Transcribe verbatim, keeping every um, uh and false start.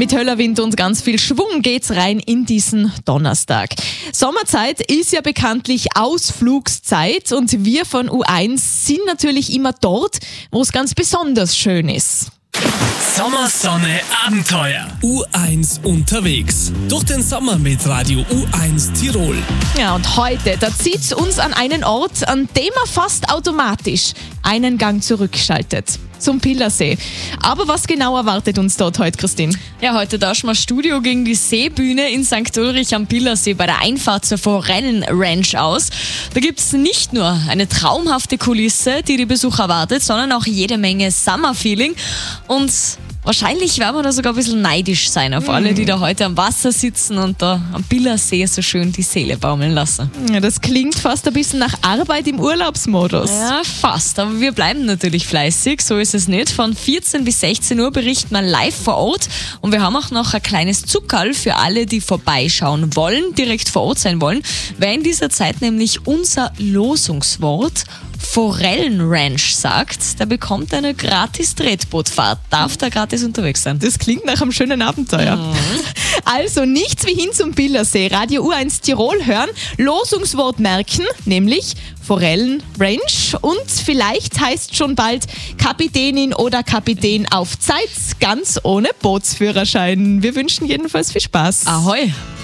Mit Höllerwind und ganz viel Schwung geht's rein in diesen Donnerstag. Sommerzeit ist ja bekanntlich Ausflugszeit und wir von U eins sind natürlich immer dort, wo es ganz besonders schön ist. Sommersonne Abenteuer. U eins unterwegs. Durch den Sommer mit Radio U eins Tirol. Ja, und heute, da zieht's uns an einen Ort, an dem man fast automatisch einen Gang zurückschaltet. Zum Pillersee. Aber was genau erwartet uns dort heute, Christine? Ja, heute tauschen wir Studio gegen die Seebühne in Sankt Ulrich am Pillersee bei der Einfahrt zur Forellenranch aus. Da gibt's nicht nur eine traumhafte Kulisse, die die Besucher erwartet, sondern auch jede Menge Summer-Feeling. Und wahrscheinlich werden wir da sogar ein bisschen neidisch sein auf alle, die da heute am Wasser sitzen und da am Pillersee so schön die Seele baumeln lassen. Ja, das klingt fast ein bisschen nach Arbeit im Urlaubsmodus. Ja, fast. Aber wir bleiben natürlich fleißig, so ist es nicht. Von vierzehn bis sechzehn Uhr berichten wir live vor Ort und wir haben auch noch ein kleines Zuckerl für alle, die vorbeischauen wollen, direkt vor Ort sein wollen. Wer in dieser Zeit nämlich unser Losungswort Forellenranch sagt, der bekommt eine gratis Tretbootfahrt, darf da gratis unterwegs sein. Das klingt nach einem schönen Abenteuer. Mhm. Also nichts wie hin zum Pillersee. Radio U eins Tirol hören, Losungswort merken, nämlich Forellenranch und vielleicht heißt schon bald Kapitänin oder Kapitän auf Zeit, ganz ohne Bootsführerschein. Wir wünschen jedenfalls viel Spaß. Ahoi!